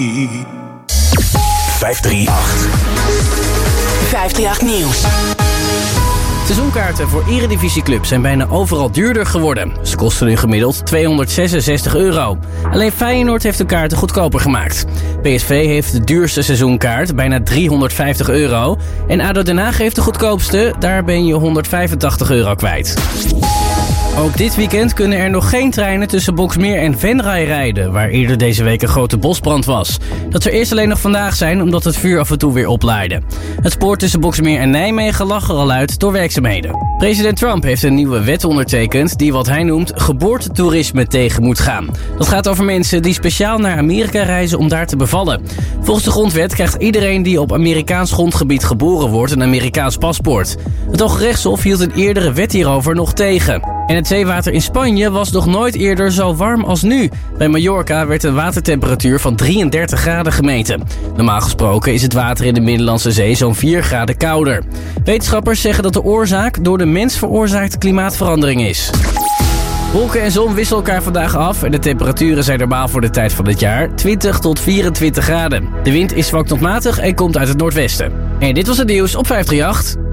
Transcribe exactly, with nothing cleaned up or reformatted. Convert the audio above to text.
vijfhonderdachtendertig vijfhonderdachtendertig Nieuws. Seizoenkaarten voor eredivisieclubs zijn bijna overal duurder geworden. Ze kosten nu gemiddeld tweehonderdzesenzestig euro. Alleen Feyenoord heeft de kaarten goedkoper gemaakt. P S V heeft de duurste seizoenkaart, bijna driehonderdvijftig euro. En A D O Den Haag heeft de goedkoopste, daar ben je honderdvijfentachtig euro kwijt. Ook dit weekend kunnen er nog geen treinen tussen Boxmeer en Venray rijden, waar eerder deze week een grote bosbrand was. Dat zou eerst alleen nog vandaag zijn, omdat het vuur af en toe weer oplaaide. Het spoor tussen Boxmeer en Nijmegen lag er al uit door werkzaamheden. President Trump heeft een nieuwe wet ondertekend die wat hij noemt geboortetoerisme tegen moet gaan. Dat gaat over mensen die speciaal naar Amerika reizen om daar te bevallen. Volgens de grondwet krijgt iedereen die op Amerikaans grondgebied geboren wordt een Amerikaans paspoort. Het Hooggerechtshof hield een eerdere wet hierover nog tegen. En het zeewater in Spanje was nog nooit eerder zo warm als nu. Bij Mallorca werd een watertemperatuur van drieëndertig graden gemeten. Normaal gesproken is het water in de Middellandse Zee zo'n vier graden kouder. Wetenschappers zeggen dat de oorzaak door de mens veroorzaakte klimaatverandering is. Wolken en zon wisselen elkaar vandaag af en de temperaturen zijn normaal voor de tijd van het jaar twintig tot vierentwintig graden. De wind is zwak tot matig en komt uit het noordwesten. En dit was het nieuws op vijfhonderdachtendertig.